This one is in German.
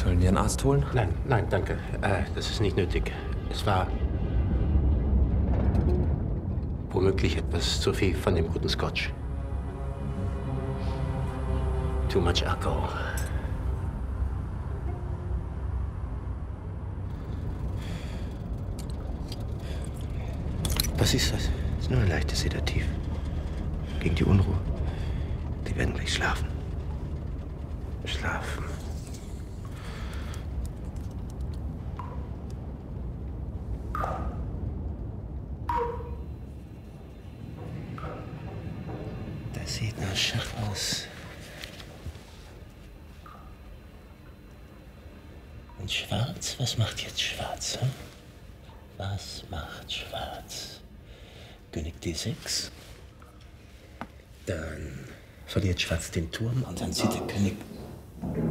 Sollen wir einen Arzt holen? Nein, nein, danke. Das ist nicht nötig. Es war womöglich etwas zu viel von dem guten Scotch. Too much alcohol. Was ist das? Das ist nur ein leichtes Sedativ. Gegen die Unruhe. Die werden gleich schlafen. Schlafen. Das sieht nach Schach aus. Und Schwarz? Was macht jetzt Schwarz? Hm? Was macht Schwarz? König D6. Dann verliert Schwarz den Turm und dann zieht der König